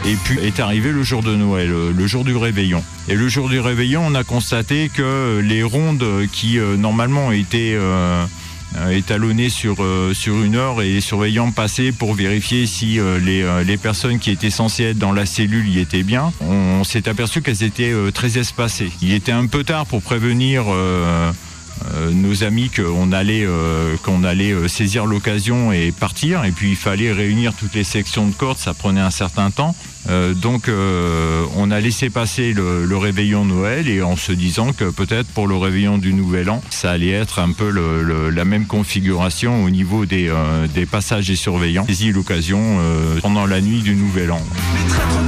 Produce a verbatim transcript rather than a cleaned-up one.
Et puis est arrivé le jour de Noël, le jour du réveillon. Et le jour du réveillon, on a constaté que les rondes qui euh, normalement étaient euh, étalonnées sur, euh, sur une heure et les surveillants passaient pour vérifier si euh, les, euh, les personnes qui étaient censées être dans la cellule y étaient bien, on, on s'est aperçu qu'elles étaient euh, très espacées. Il était un peu tard pour prévenir euh, Euh, nos amis qu'on allait, euh, qu'on allait euh, saisir l'occasion et partir, et puis il fallait réunir toutes les sections de corde, ça prenait un certain temps, euh, donc euh, on a laissé passer le, le réveillon Noël, et en se disant que peut-être pour le réveillon du Nouvel An ça allait être un peu le, le, la même configuration au niveau des, euh, des passages et surveillants. Saisi l'occasion euh, pendant la nuit du Nouvel An.